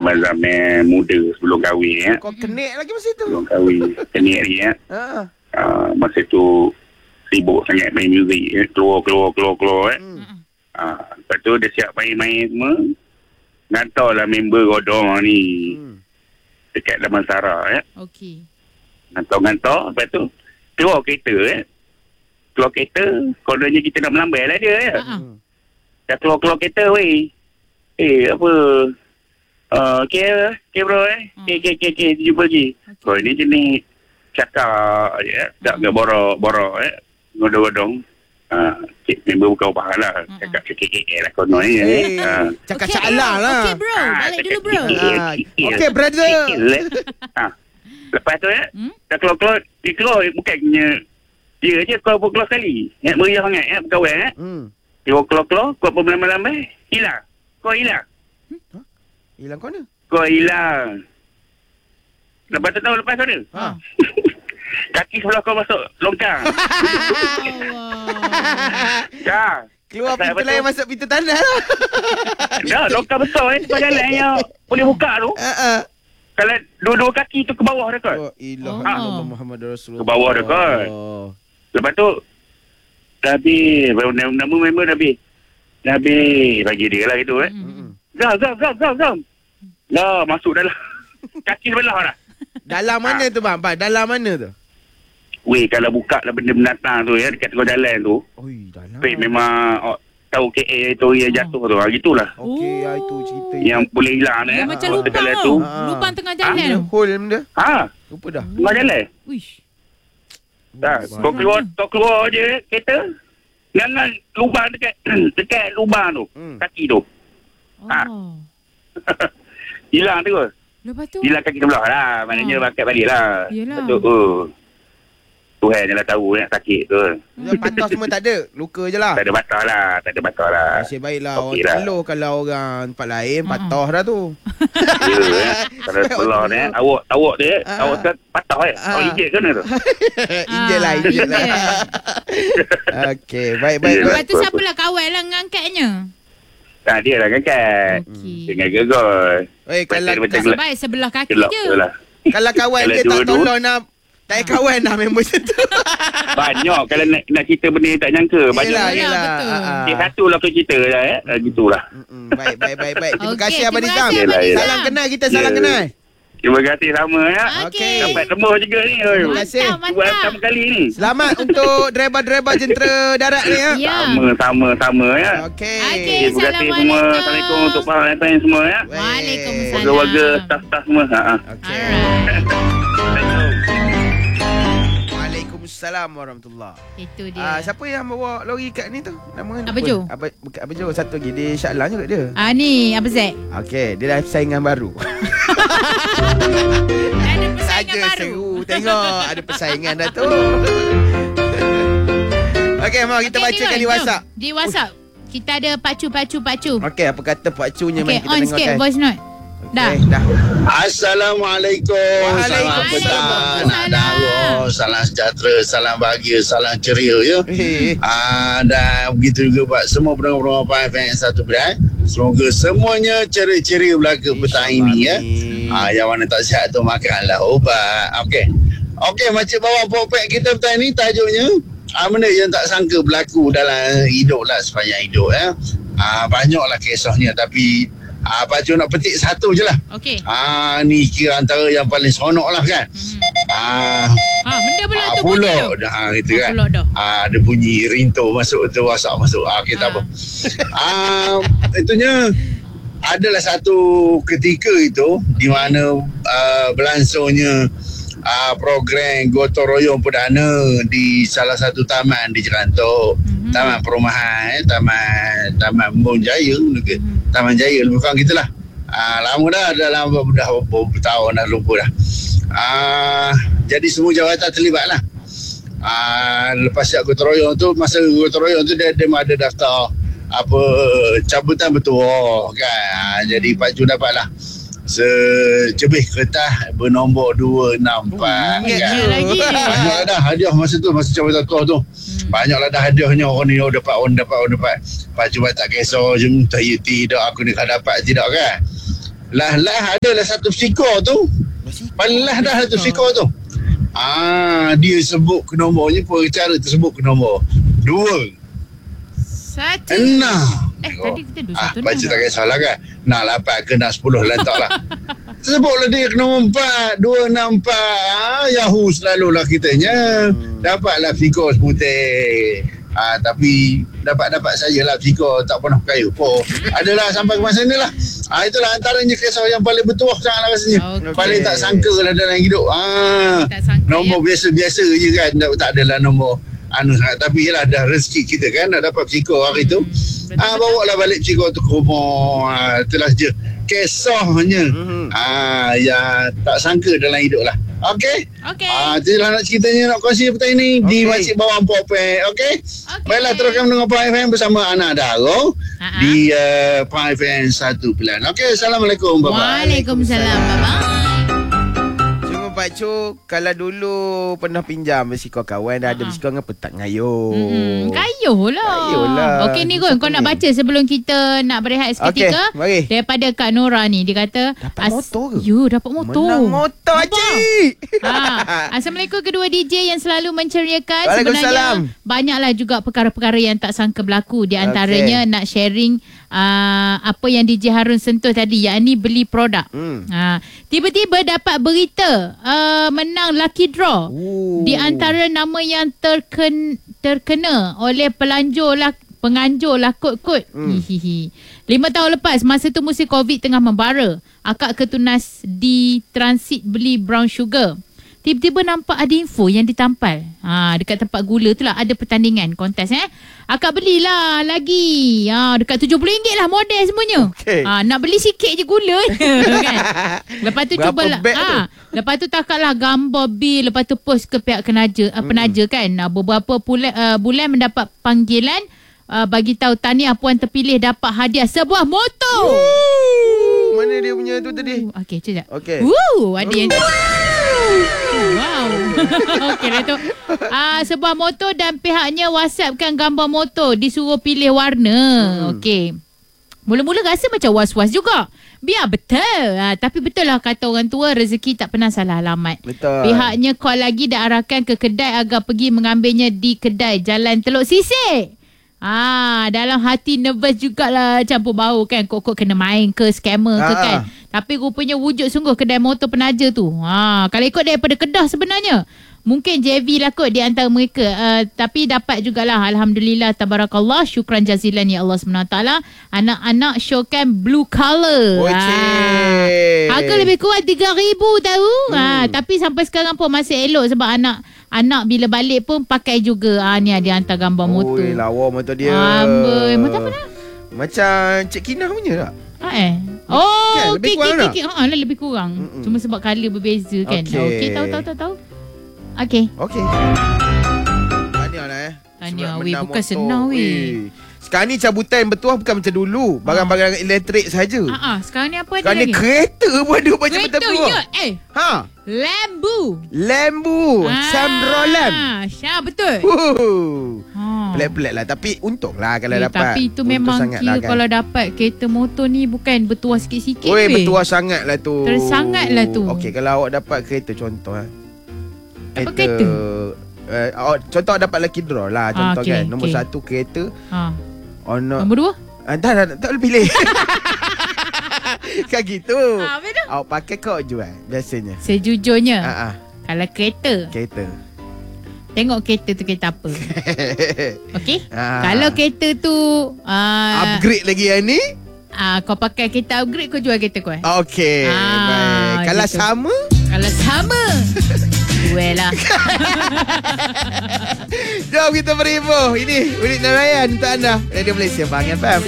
zaman muda sebelum kahwin Kau kenik lagi masa tu. Sebelum kahwin kenik lagi masa tu sibuk sangat main muzik keluar lepas tu dia siap main semua. Hantarlah member Godong ni dekat Damansara Okey. Hantar lepas tu keluar kereta kononnya kita nak melambai lah dia dah keluar kereta weh apa okay bro okay jumpa lagi ini jenis cakap tak ke borok godong-godong member bukan upah lah cakap kekek lah konon ni cakap caklah lah. Okay bro, balik dulu bro. Okay brother. Lepas tu dah keluar dia keluar bukannya dia je keluar sekali meriah sangat berkawan dia keluar kau pun lambai hilang kau hilang hilang kau ni kau hilang lepas tu tahu lepas tu ni kaki sebelah kau masuk longkang keluar pintu lain masuk pintu tanah lah. dah longkang besar tempat jalan yang boleh buka tu kalau dua-dua kaki tu ke bawah dah kot Allah Muhammad Rasulullah ke bawah dah kot lepas tu dah habis nama member dah habis bagi dia lah gitu Zam lah masuk dalam kaki sebelah dah dalam mana tu bang? Dalam mana tu? Weh kalau buka lah benda binatang tu dekat tengah jalan tu dalam memang tahu KA tu yang jatuh tu gitulah itu cerita yang boleh hilang macam lubang tu lubang tengah jalan tu hole benda lupa dah tengah jalan kau keluar je kereta dengan lubang dekat lubang tu kaki tu hilang tu lepas tu hilang kaki sebelah lah maknanya bakat balik lah yelah Tuhan je lah tahu nak sakit tu patah semua tak ada luka je lah tak ada patah lah nasib baiklah okay orang Teloh kalau orang tempat lain patah dah tu kalau sebelah ni awak dia awak kan patah awak injek ke mana tu injek lah okey baik lepas tu siapalah kawan lah dengan angkatnya dia lah kan dengan gegar kalau baik sebelah kaki je kalau kawan dia tak tolong nak tak kawan dah member macam tu. Banyak kalau nak cerita benda tak nyangka. Banyak. Yelah, betul. Dia satu lah cerita lah gitulah. Baik. Terima kasih Abang Nizam. Salam kenal kita, salam kenal. Terima kasih sama Okey. Dapat tembus juga ni. Terima kasih. Buat pertama kali ni. Selamat untuk driver jentera darat ni Sama Okey. Terima kasih semua. Assalamualaikum untuk para penonton semua Waalaikumsalam. Warga-warga staff semua. Okey. Assalamualaikum warahmatullahi. Itu dia. Siapa yang bawa lori kat ni tu? Nama Abang Jo. Bukan Abang Jo, satu lagi dia Syah Alam juga dia. Ni Abang Zack. Okey, dia dah persaingan baru. Ada persaingan baru. Seru tengok ada persaingan dah tu. Okey, mau kita bacakan di WhatsApp. Di WhatsApp. Kita ada pacu. Okey, apa kata pacunya mari kita on tengokkan. sikit voice note. Dah. Assalamualaikum. Waalaikumsalam. Salam sejahtera, salam bahagia, salam ceria ya. Dan begitu juga buat semua pendengar-pendengar FM satu berai. Semoga semuanya ceria-ceria belaka petang ini ya. Yang mana tak sihat tu makanlah obat. Okey, macam bawa popek kita petang ini tajuknya benda yang tak sangka berlaku dalam hidup lah sepanjang hidup ya. Banyaklah kisahnya tapi Pak Cik nak petik satu je lah. Okey. Ni kira antara yang paling seronok lah kan. Benda pula tu pulak dah gitu kan. Ada bunyi rinto masuk tu, WhatsApp masuk. Okey tak apa. Itunya adalah satu ketika itu di mana berlangsungnya program gotong royong perdana di salah satu taman di Jerantok. Taman perumahan Taman Mbon Jaya Taman Jaya lebih kurang gitulah. Lama dah beberapa tahun dah lupa dah. Jadi semua jawatan terlibat lah. Lepas siap gotong royong tu, masa gotong royong tu dia ada daftar apa cabutan bertuah kan. Jadi Pak Ju dapat lah secebih kertas bernombor 264 kan. Banyaklah dah hadiah masa tu, masa cabutan tuah tu. Banyaklah dah hadiahnya. Orang ni dapat. Pak Ju tak kisah je tak aku ni dapat tidak kan. Lah adalah satu psiko tu. Paling lah dah satu psiko tu. Dia sebut ke nomornya, pengacara tersebut ke nombor 2. 1. 6. Tadi kita 216. Baca tak kisahlah kan. Nak 8 ke nak 10 lantaklah. Sebutlah dia ke nombor 4, 264. Yahoo selalulah kitanya. Dapatlah Fiko seputih. Tapi dapat sajalah Fiko tak pernah kaya pun. Adalah sampai ke masa ni lah. Itulah antaranya kisah yang paling bertuah sangatlah rasanya. Paling tak sangka lah dalam hidup. Tak sangka, nombor biasa-biasa je kan. Tak adalah nombor sangat. Tapi yelah dah rezeki kita kan nak dapat Fiko hari tu. Bawa lah balik Fiko tu ke rumah. Itulah je kisahnya. Yang tak sangka dalam hidup lah. Okey. Itulah nak ceritanya nak kongsi petang ini di Makcik Bawang Popek. Okey. Baiklah, teruskan mendengar Prime FM bersama Ana Daro di Prime FM 1 Pilihan. Okey, Assalamualaikum. Waalaikumsalam. Bye-bye. Pak Cuk, kalau dulu pernah pinjam bersiko kawan, dah ada bersiko dengan petak ngayuh. Kayuh lah. Okey ni Gun, kau nak baca sebelum kita nak berehat seketika. Mari. Daripada Kak Nora ni, dia kata dapat motor ke? Dapat motor. Menang motor, Cik. Assalamualaikum kedua DJ yang selalu menceriakan. Waalaikumsalam. Sebenarnya banyaklah juga perkara-perkara yang tak sangka berlaku. Di antaranya nak sharing apa yang DJ Harun sentuh tadi, yakni beli produk. Tiba-tiba dapat berita menang lucky draw. Di antara nama yang terkena oleh penganjur lah kot-kot. 5 tahun lepas, masa tu musim COVID tengah membara, akak ketunas di transit beli brown sugar. Tiba-tiba nampak ada info yang ditampal. Dekat tempat gula tu lah ada pertandingan kontes. Akak belilah lagi. Dekat RM70 lah model semuanya. Nak beli sikit je gula. Kan? Lepas tu cuba lah. Lepas tu takatlah gambar bil. Lepas tu post ke pihak penaja kan. Beberapa bulan mendapat panggilan. Bagi tahu tahniah puan terpilih dapat hadiah sebuah motor. Mana dia punya tu tadi? Okey, sekejap. Okey. Ada yang wow. Okey lah tu. Sebuah motor dan pihaknya WhatsAppkan gambar motor, disuruh pilih warna. Okey. Mula-mula rasa macam was-was juga. Biar betul. Tapi betul lah kata orang tua, rezeki tak pernah salah alamat. Betul. Pihaknya call lagi dan arahkan ke kedai agar pergi mengambilnya di kedai Jalan Teluk Sisik. Dalam hati nervous jugalah, campur bau kan. Kok kena main ke scammer ke kan. Tapi rupanya wujud sungguh kedai motor penaja tu. Kalau ikut daripada Kedah sebenarnya, mungkin JV lah kot di antara mereka. Tapi dapat jugalah. Alhamdulillah, tabarakallah. Syukran jazilan ya Allah SWT. Anak-anak showkan blue colour. Harga lebih kurang RM3,000 tahu. Tapi sampai sekarang pun masih elok sebab anak bila balik pun pakai juga. Ni dia hantar gambar motor. Lawa motor dia. Motor apa nak? Macam Cik Kinah punya tak? Oh, lebih kurang tak? Lebih kurang. Cuma sebab colour berbeza kan. Okey, tahu. Okey. Tahniah lah Tahniah weh, bukan senang weh. Sekarang ni cabutan bertuah bukan macam dulu. Barang-barang elektrik saja. Sekarang ni apa ada sekarang lagi? Sekarang ni kereta pun ada macam bertuah. Lambu. Sandro Lam. Betul. Pelik-pelik lah. Tapi untunglah kalau dapat. Tapi itu memang kira kan. Kalau dapat kereta motor ni bukan bertuah sikit-sikit. Bertuah sangat lah tu. Tersangat lah tu. Okey, kalau awak dapat kereta contoh Dapat kereta? Contoh awak dapat lucky draw lah. Contoh kan. Nombor 1 kereta. Nombor 2? Tak boleh pilih. Kan gitu. Awak pakai kau jual biasanya. Sejujurnya kalau kereta tengok kereta tu kereta apa. Okey. Kalau kereta tu upgrade lagi yang ni, kau pakai kereta upgrade, kau jual kereta kau okey. Baik. Kalau gitu. Kalau sama jual lah. Jom kita beribu. Ini Unit Narayan untuk anda. Radio Malaysia Pahang FM.